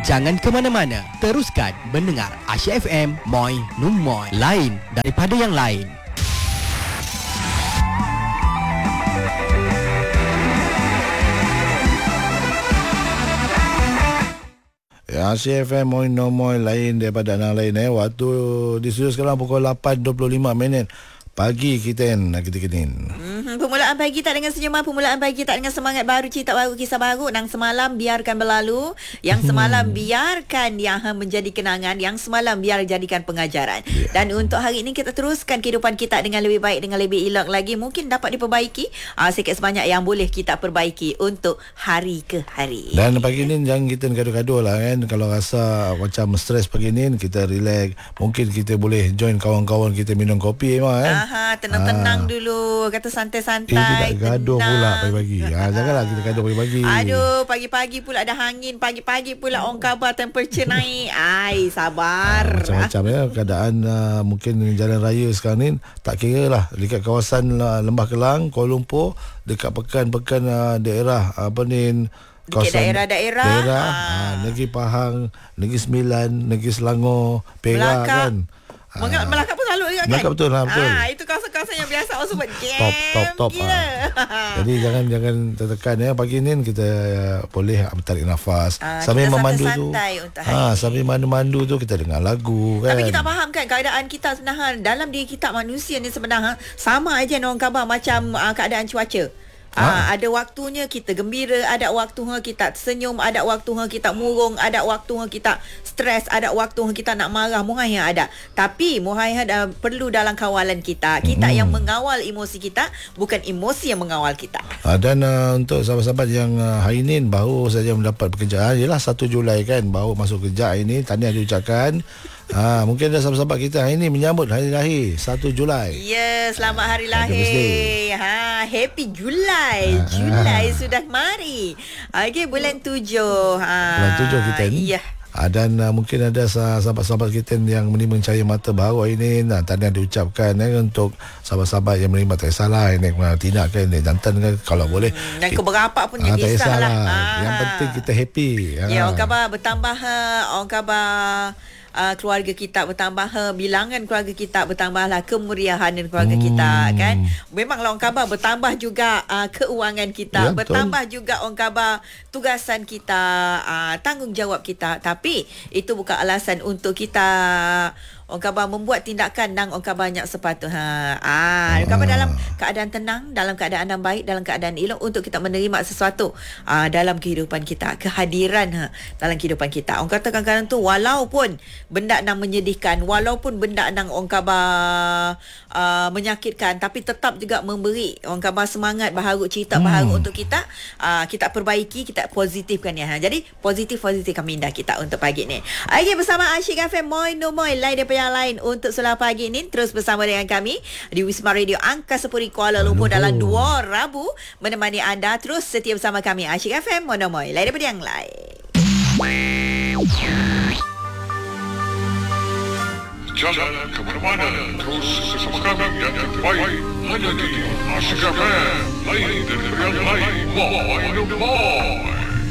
Jangan ke mana-mana. Teruskan mendengar Asyik FM, Moi Numoy. Lain daripada yang lain. Ya, CFM Moi No Moi, lain daripada anak lain. Waktu di studio sekarang pukul 8.25 pagi kita kenin. Permulaan pagi tak dengan senyuman, permulaan pagi tak dengan semangat baru, cerita baru, kisah baru. Yang semalam biarkan berlalu, yang semalam biarkan yang menjadi kenangan, yang semalam biar jadikan pengajaran. Dan untuk hari ini kita teruskan kehidupan kita dengan lebih baik, dengan lebih elok lagi. Mungkin dapat diperbaiki sikit sebanyak yang boleh kita perbaiki untuk hari ke hari. Dan pagi ni jangan kita gaduh-gaduh lah kan. Kalau rasa macam stres pagi ni, kita relax. Mungkin kita boleh join kawan-kawan kita minum kopi kan. Tenang-tenang dulu, kata santai-santai. Tak gaduh pula pagi-pagi. Janganlah kita gaduh pagi-pagi. Aduh, pagi-pagi pula ada angin, pagi-pagi pula orang khabar temperature naik. Ai, sabar. Macam-macam ya keadaan. Mungkin jalan raya sekarang ni tak kira lah. Dekat kawasan Lembah Kelang, Kuala Lumpur, dekat pekan-pekan daerah kawasan daerah Negeri Pahang, Negeri Sembilan, Negeri Selangor, Perak kan. Melaka pun selalu juga kan? Melaka betul. Itu kawasan-kawasan yang biasa orang sebut jam. Top. Jadi jangan tertekan ya. Pagi ni kita boleh tarik nafas sambil memandu tu. Sambil mandu-mandu tu kita dengar lagu kan. Tapi kita faham kan keadaan kita sebenarnya dalam diri kita manusia ni sebenarnya sama aja orang khabar macam keadaan cuaca. Ada waktunya kita gembira, ada waktunya kita senyum, ada waktunya kita murung, ada waktunya kita stres, ada waktunya kita nak marah, muhai yang ada. Tapi muhai perlu dalam kawalan kita. Kita yang mengawal emosi kita, bukan emosi yang mengawal kita. Dan untuk sahabat-sahabat yang hari ini baru saja mendapat pekerjaan, ialah 1 Julai kan, baru masuk kerja hari ini, tahniah diucapkan. Mungkin ada sahabat-sahabat kita hari ini menyambut hari lahir 1 Julai. Ya, selamat hari lahir. Happy Julai. Julai sudah mari. Okey, bulan 7. Bulan 7 kita ni. Ya. Dan mungkin ada sahabat-sahabat kita yang menerima cahaya mata baru hari ini. Tahniah diucapkan untuk sahabat-sahabat yang menerima tak kisahlah, naik tidak kan, naik jantan kan, kalau boleh. Dan keberapa pun tak kisahlah. Yang penting kita happy. Ya, orang khabar bertambah, orang khabar keluarga kita bertambah, bilangan keluarga kita bertambahlah, kemeriahan keluarga kita kan. Memanglah orang khabar bertambah juga keuangan kita, bertambah juga orang khabar tugasan kita, tanggungjawab kita. Tapi itu bukan alasan untuk kita orang khabar membuat tindakan dan orang khabar banyak sepatu. Orang khabar dalam keadaan tenang, dalam keadaan yang baik, dalam keadaan elok untuk kita menerima sesuatu dalam kehidupan kita, kehadiran dalam kehidupan kita. Orang kata kadang-kadang tu walaupun benda yang menyedihkan, walaupun benda yang orang khabar menyakitkan, tapi tetap juga memberi orang khabar semangat baharu, cerita baharu untuk kita. Kita perbaiki, kita positifkan ya. Jadi positif kami minda kita untuk pagi ni. Okey, bersama Asyik FM Moi No Moi, lain daripada yang lain untuk solat pagi ini. Terus bersama dengan kami di Wisma Radio Angkasa Puri Kuala Lumpur dalam 2 Rabu, menemani anda terus setia bersama kami Asyik FM Moi No Moi, lain daripada yang lain. Jangan ke mana-mana, terus bersama kami yang terbaik hanya di Asyik FM, lain daripada yang lain. Moi No Moi.